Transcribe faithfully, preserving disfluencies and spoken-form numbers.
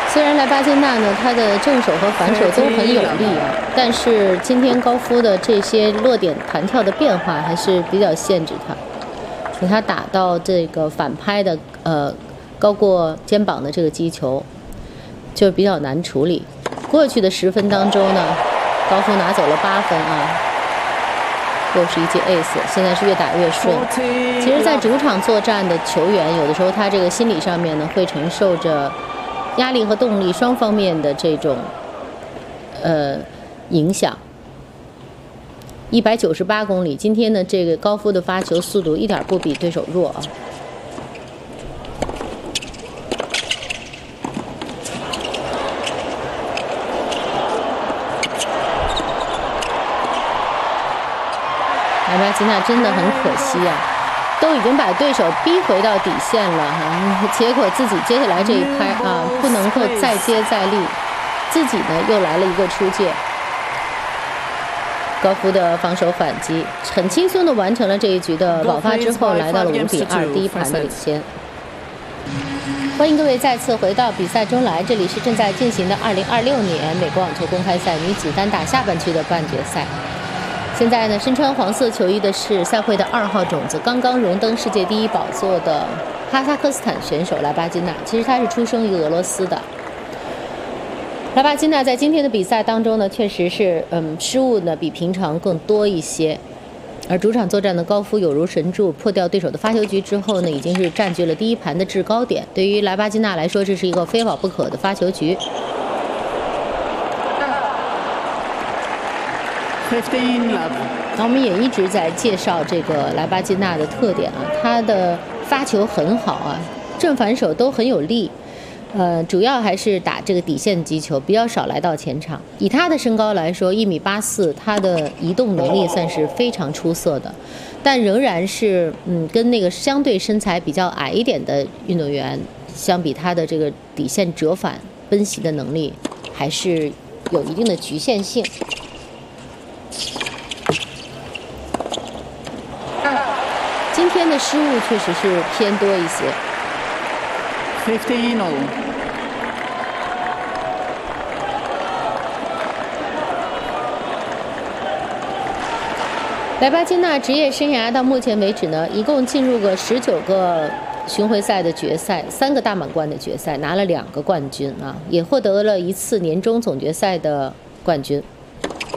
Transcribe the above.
虽然莱巴金娜呢，她的正手和反手都很有力啊，但是今天高夫的这些落点弹跳的变化还是比较限制他，给他打到这个反拍的呃高过肩膀的这个击球，就比较难处理。过去的十分当中呢，高夫拿走了八分啊，又是一记 ace， 现在是越打越顺。其实，在主场作战的球员，有的时候他这个心理上面呢，会承受着压力和动力双方面的这种呃影响。一百九十八公里，今天呢，这个高夫的发球速度一点不比对手弱啊。莱巴金娜真的很可惜啊，都已经把对手逼回到底线了哈，结果自己接下来这一拍啊，不能够再接再厉，自己呢又来了一个出界。高夫的防守反击，很轻松的完成了这一局的爆发之后，来到了五比二第一盘的领先。欢迎各位再次回到比赛中来，这里是正在进行的二零二六年美国网球公开赛女子单打下半区的半决赛。现在呢，身穿黄色球衣的是赛会的二号种子，刚刚荣登世界第一宝座的哈萨克斯坦选手莱巴金娜。其实她是出生于俄罗斯的。莱巴金娜在今天的比赛当中呢，确实是嗯失误呢比平常更多一些。而主场作战的高夫有如神助，破掉对手的发球局之后呢，已经是占据了第一盘的制高点。对于莱巴金娜来说，这是一个非跑不可的发球局。那我们也一直在介绍这个莱巴金娜的特点啊，她的发球很好啊，正反手都很有力，呃，主要还是打这个底线击球，比较少来到前场。以她的身高来说，一米八四，她的移动能力算是非常出色的，但仍然是嗯，跟那个相对身材比较矮一点的运动员相比，她的这个底线折返奔袭的能力还是有一定的局限性。今天的失误确实是偏多一些。 fifteen all。 莱巴金娜职业生涯到目前为止呢，一共进入过十九个巡回赛的决赛，三个大满贯的决赛，拿了两个冠军啊，也获得了一次年终总决赛的冠军。